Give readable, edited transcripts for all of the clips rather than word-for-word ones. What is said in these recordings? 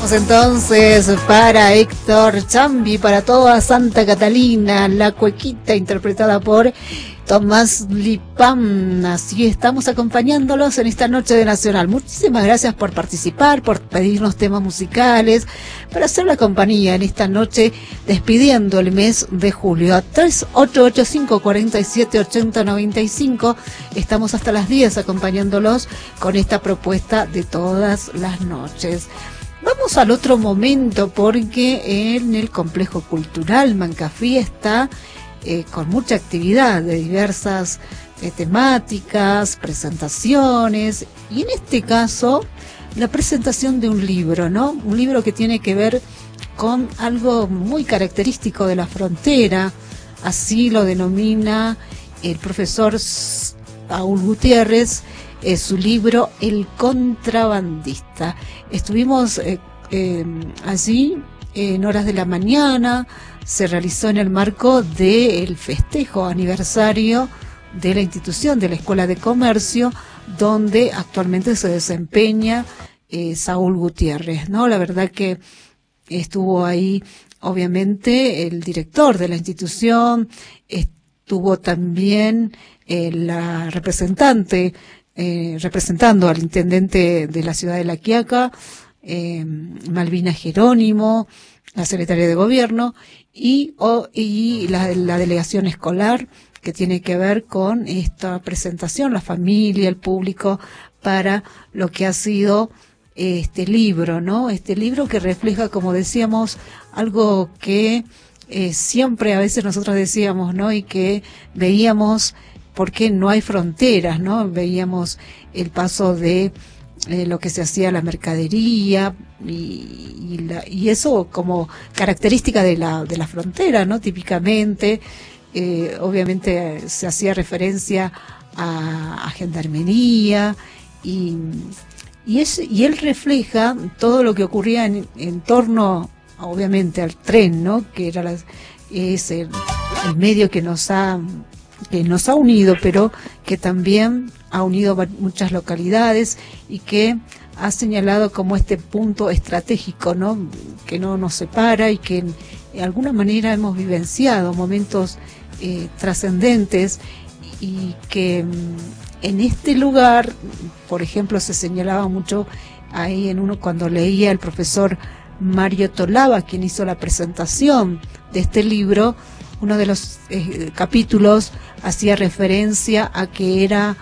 Entonces para Héctor Chambi, para toda Santa Catalina, la cuequita interpretada por Tomás Lipam. Así estamos acompañándolos en esta noche de Nacional. Muchísimas gracias por participar, por pedirnos temas musicales, para hacer la compañía en esta noche, despidiendo el mes de julio. A 3885-478095 estamos hasta las 10 acompañándolos con esta propuesta de todas las noches. Vamos al otro momento, porque en el Complejo Cultural Mancafí está con mucha actividad de diversas temáticas, presentaciones, y en este caso la presentación de un libro, ¿no? Un libro que tiene que ver con algo muy característico de la frontera, así lo denomina el profesor Saúl Gutiérrez. Su libro El Contrabandista. Estuvimos allí en horas de la mañana. Se realizó en el marco del festejo aniversario de la institución de la Escuela de Comercio, donde actualmente se desempeña Saúl Gutiérrez, ¿no? La verdad que estuvo ahí, obviamente, el director de la institución, estuvo también la representante representando al intendente de la ciudad de La Quiaca, Malvina Jerónimo, la secretaria de gobierno, y la delegación escolar, que tiene que ver con esta presentación, la familia, el público, para lo que ha sido este libro, ¿no? Este libro que refleja, como decíamos, algo que siempre a veces nosotros decíamos, ¿no? Y que veíamos, porque no hay fronteras, ¿no? Veíamos el paso de lo que se hacía la mercadería y eso como característica de la frontera, ¿no? Típicamente, obviamente se hacía referencia a gendarmería y él refleja todo lo que ocurría en torno, obviamente, al tren, ¿no? Que era es el medio que nos ha unido, pero que también ha unido muchas localidades y que ha señalado como este punto estratégico, ¿no? Que no nos separa y que de alguna manera hemos vivenciado momentos trascendentes, y que en este lugar, por ejemplo, se señalaba mucho ahí cuando leía el profesor Mario Tolaba, quien hizo la presentación de este libro. Uno de los capítulos hacía referencia a que era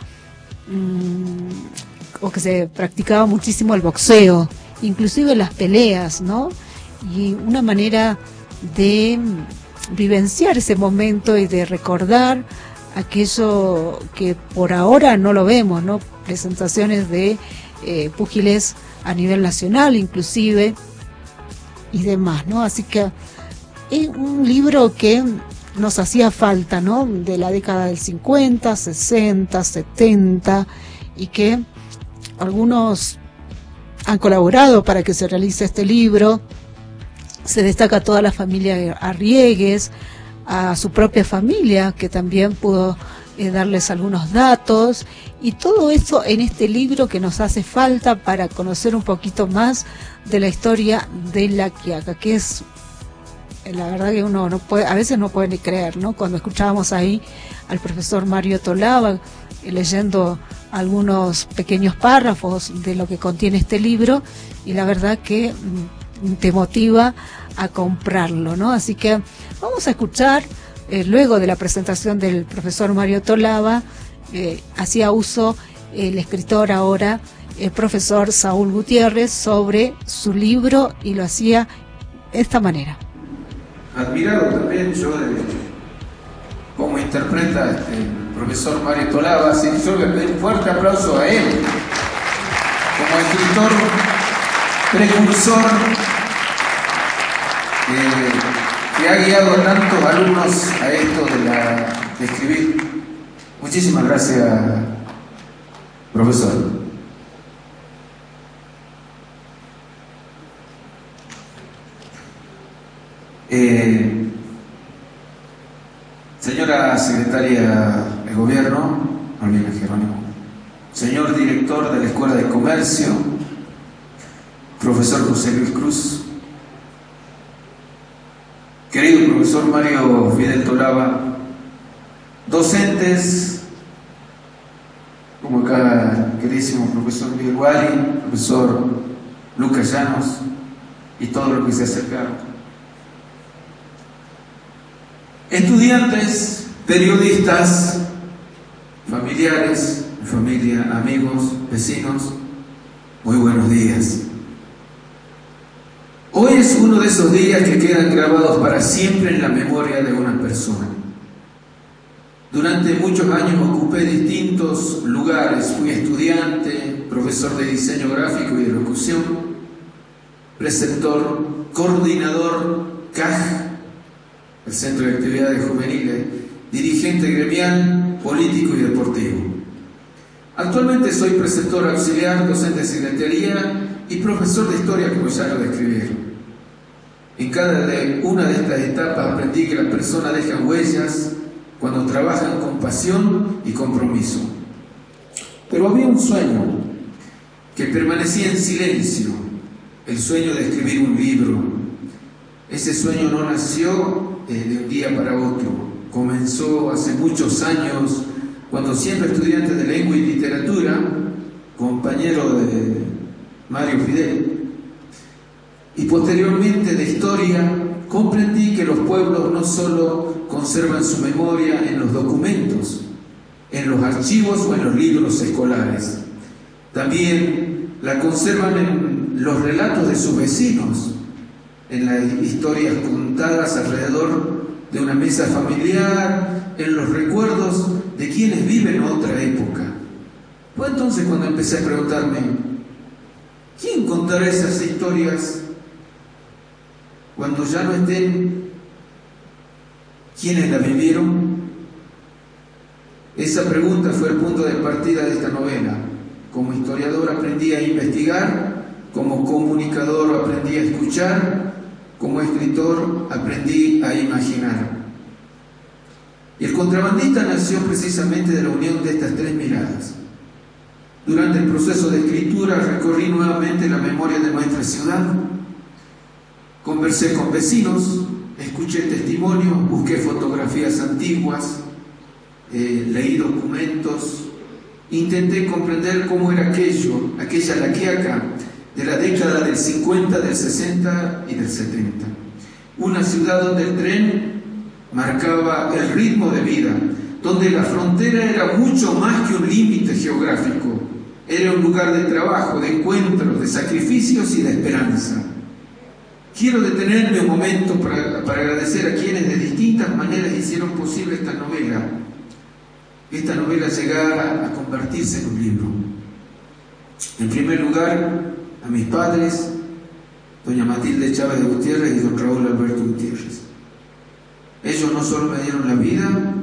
o que se practicaba muchísimo el boxeo, inclusive las peleas, ¿no? Y una manera de vivenciar ese momento y de recordar aquello que por ahora no lo vemos, ¿no? Presentaciones de púgiles a nivel nacional, inclusive, y demás, ¿no? Así que es un libro que nos hacía falta, ¿no? De la década del 50, 60, 70, y que algunos han colaborado para que se realice este libro. Se destaca a toda la familia Arriegues, a su propia familia, que también pudo darles algunos datos, y todo eso en este libro que nos hace falta para conocer un poquito más de la historia de La Quiaca, que es, la verdad que uno no puede, a veces no puede ni creer, ¿no? Cuando escuchábamos ahí al profesor Mario Tolaba leyendo algunos pequeños párrafos de lo que contiene este libro, y la verdad que te motiva a comprarlo, ¿no? Así que vamos a escuchar, luego de la presentación del profesor Mario Tolaba, hacía uso el escritor ahora, el profesor Saúl Gutiérrez, sobre su libro, y lo hacía de esta manera. Admirado también yo de cómo interpreta el profesor Mario Tolaba, así que yo le doy un fuerte aplauso a él, como escritor precursor, que ha guiado a tantos alumnos a esto de escribir. Muchísimas gracias, profesor. Señora secretaria de Gobierno, Malvina Jerónimo, señor director de la Escuela de Comercio, profesor José Luis Cruz, querido profesor Mario Fidel Tolaba, docentes, como acá queridísimo profesor Miguel Wally, profesor Lucas Llanos y todos los que se acercaron, estudiantes, periodistas, familiares, familia, amigos, vecinos, muy buenos días. Hoy es uno de esos días que quedan grabados para siempre en la memoria de una persona. Durante muchos años ocupé distintos lugares, fui estudiante, profesor de diseño gráfico y de locución, preceptor, coordinador CAJ, el Centro de Actividades Juveniles, dirigente gremial, político y deportivo. Actualmente soy preceptor auxiliar, docente de secretaría y profesor de historia, como ya lo describieron. En cada una de estas etapas aprendí que las personas dejan huellas cuando trabajan con pasión y compromiso. Pero había un sueño que permanecía en silencio, el sueño de escribir un libro. Ese sueño no nació de un día para otro, comenzó hace muchos años, cuando siendo estudiante de lengua y literatura, compañero de Mario Fidel, y posteriormente de historia, comprendí que los pueblos no solo conservan su memoria en los documentos, en los archivos o en los libros escolares, también la conservan en los relatos de sus vecinos, en las historias contadas alrededor de una mesa familiar, en los recuerdos de quienes viven otra época. Fue entonces cuando empecé a preguntarme, ¿quién contará esas historias cuando ya no estén? ¿Quiénes la vivieron? Esa pregunta fue el punto de partida de esta novela. Como historiador aprendí a investigar, como comunicador aprendí a escuchar, como escritor aprendí a imaginar. Y El contrabandista nació precisamente de la unión de estas tres miradas. Durante el proceso de escritura recorrí nuevamente la memoria de nuestra ciudad, conversé con vecinos, escuché testimonios, busqué fotografías antiguas, leí documentos, intenté comprender cómo era aquella La Quiaca de la década del 50, del 60 y del 70. Una ciudad donde el tren marcaba el ritmo de vida, donde la frontera era mucho más que un límite geográfico, era un lugar de trabajo, de encuentros, de sacrificios y de esperanza. Quiero detenerme un momento para agradecer a quienes de distintas maneras hicieron posible esta novela llegara a convertirse en un libro. En primer lugar, a mis padres, doña Matilde Chávez de Gutiérrez y don Raúl Alberto Gutiérrez. Ellos no solo me dieron la vida,